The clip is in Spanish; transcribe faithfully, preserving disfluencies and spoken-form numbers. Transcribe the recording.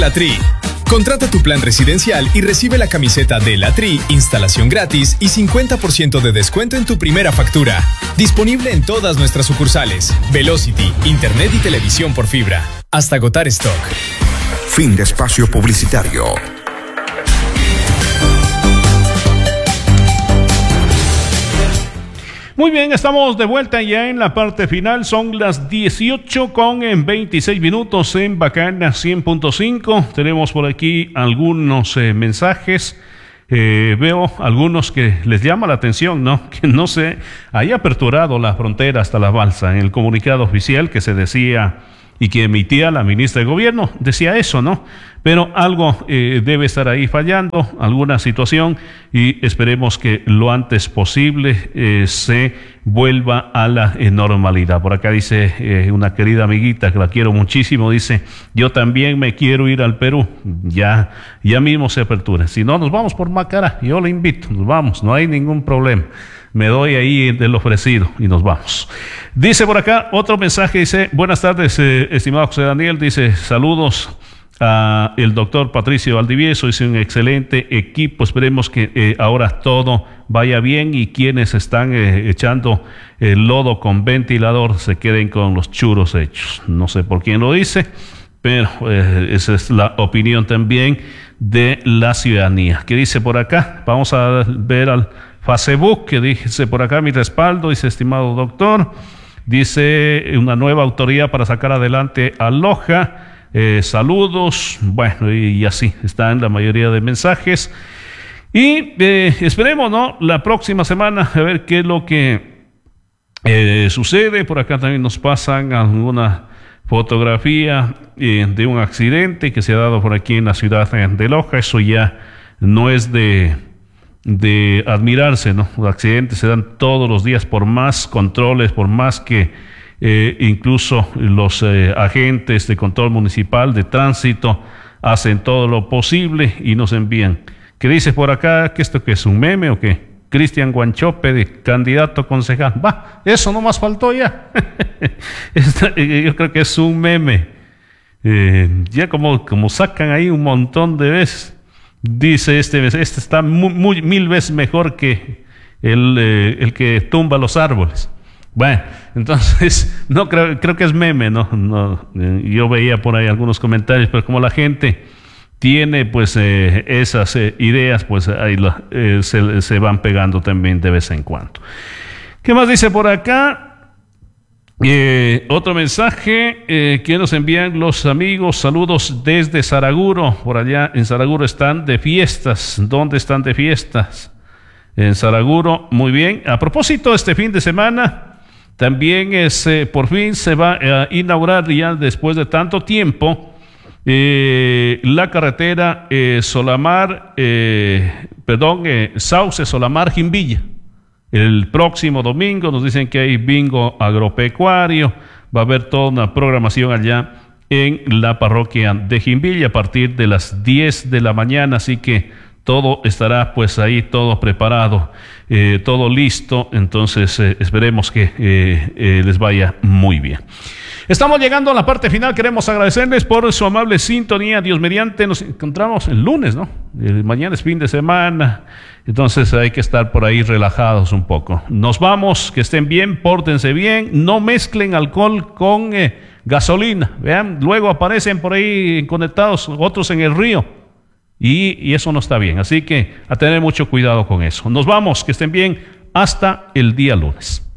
La Tri. Contrata tu plan residencial y recibe la camiseta de La Tri, instalación gratis y cincuenta por ciento de descuento en tu primera factura. Disponible en todas nuestras sucursales. Velocity, internet y televisión por fibra. Hasta agotar stock. Fin de espacio publicitario. Muy bien, estamos de vuelta ya en la parte final. Son las dieciocho con veintiséis minutos en Bacana cien punto cinco. Tenemos por aquí algunos eh, mensajes. Eh, veo algunos que les llama la atención, ¿no? Que no se haya aperturado la frontera hasta la balsa. En el comunicado oficial que se decía y que emitía la ministra de Gobierno, decía eso, ¿no? Pero algo eh, debe estar ahí fallando, alguna situación, y esperemos que lo antes posible eh, se vuelva a la eh, normalidad. Por acá dice eh, una querida amiguita que la quiero muchísimo, dice, yo también me quiero ir al Perú, ya, ya mismo se apertura. Si no, nos vamos por Macará, yo le invito, nos vamos, no hay ningún problema. Me doy ahí del ofrecido y nos vamos. Dice por acá otro mensaje, dice, buenas tardes, eh, estimado José Daniel, dice, saludos a el doctor Patricio Valdivieso, dice, un excelente equipo, esperemos que eh, ahora todo vaya bien y quienes están eh, echando el lodo con ventilador se queden con los churos hechos. No sé por quién lo dice, pero eh, esa es la opinión también de la ciudadanía. ¿Qué dice por acá? Vamos a ver al Facebook, que dice por acá mi respaldo, dice, estimado doctor, dice, una nueva autoridad para sacar adelante a Loja, eh, saludos, bueno, y, y así están la mayoría de mensajes, y eh, esperemos, ¿no?, la próxima semana a ver qué es lo que eh, sucede. Por acá también nos pasan alguna fotografía eh, de un accidente que se ha dado por aquí en la ciudad de Loja. Eso ya no es de de admirarse, ¿no? Los accidentes se dan todos los días, por más controles, por más que eh, incluso los eh, agentes de control municipal de tránsito hacen todo lo posible y nos envían. ¿Qué dice por acá? ¿Que esto que es un meme o qué? Cristian Guanchope, de candidato concejal. Va, eso no más faltó ya. Esta, yo creo que es un meme. Eh, ya como, como sacan ahí un montón de veces. Dice este, este está muy, muy, mil veces mejor que el, eh, el que tumba los árboles. Bueno, entonces, no creo, creo que es meme, ¿no? no eh, yo veía por ahí algunos comentarios, pero como la gente tiene pues eh, esas eh, ideas, pues ahí la, eh, se, se van pegando también de vez en cuando. ¿Qué más dice por acá? Eh, otro mensaje eh, que nos envían los amigos, saludos desde Saraguro. Por allá en Saraguro están de fiestas. ¿Dónde están de fiestas? En Saraguro, muy bien. A propósito, este fin de semana también es, eh, por fin se va a inaugurar ya después de tanto tiempo eh, la carretera eh, Solamar, eh, perdón, eh, Sauce Solamar Jimbilla. El próximo domingo nos dicen que hay bingo agropecuario, va a haber toda una programación allá en la parroquia de Jimbilla a partir de las diez de la mañana, así que todo estará pues ahí, todo preparado, eh, todo listo, entonces eh, esperemos que eh, eh, les vaya muy bien. Estamos llegando a la parte final, queremos agradecerles por su amable sintonía. Dios mediante, nos encontramos el lunes, ¿no? El mañana es fin de semana, entonces hay que estar por ahí relajados un poco. Nos vamos, que estén bien, pórtense bien, no mezclen alcohol con eh, gasolina, vean, luego aparecen por ahí conectados otros en el río y, y eso no está bien, así que a tener mucho cuidado con eso. Nos vamos, que estén bien, hasta el día lunes.